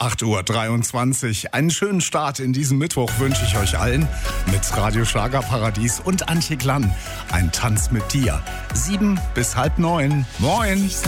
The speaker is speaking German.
8:23 Uhr. Einen schönen Start in diesem Mittwoch wünsche ich euch allen mit Radio Schlagerparadies und Antje Glann. Ein Tanz mit dir. 7 bis halb 9. Moin.